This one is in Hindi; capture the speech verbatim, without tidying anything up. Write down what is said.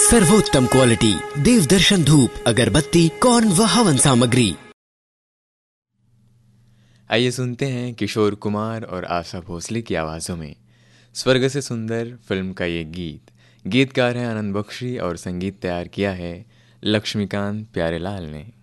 सर्वोत्तम क्वालिटी देव दर्शन धूप अगरबत्ती कौन व हवन सामग्री। आइए सुनते हैं किशोर कुमार और आशा भोसले की आवाज़ों में स्वर्ग से सुंदर फिल्म का ये गीत। गीतकार हैं आनंद बख्शी और संगीत तैयार किया है लक्ष्मीकांत प्यारेलाल ने।